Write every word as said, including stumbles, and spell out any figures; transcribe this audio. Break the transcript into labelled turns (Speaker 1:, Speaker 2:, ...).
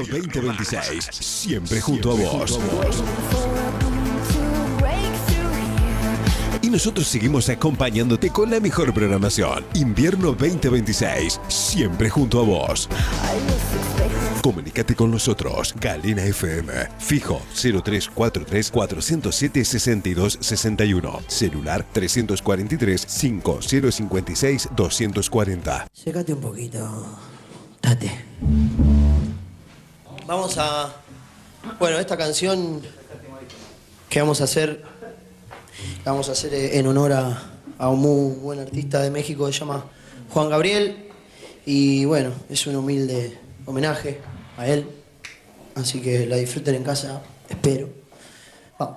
Speaker 1: veinte veintiséis, siempre junto a vos. Y nosotros seguimos acompañándote con la mejor programación. Invierno veinte veintiséis, siempre junto a vos. Comunícate con nosotros. Galena F M. Fijo cero tres cuatro tres, cuatro cero siete, seis dos seis uno. Celular tres cuatro tres, cinco cero cinco seis, dos cuatro cero.
Speaker 2: Sécate un poquito, Tate. Vamos a... Bueno, esta canción que vamos a hacer, la vamos a hacer en honor a, a un muy buen artista de México que se llama Juan Gabriel. Y bueno, es un humilde homenaje a él. Así que la disfruten en casa, espero.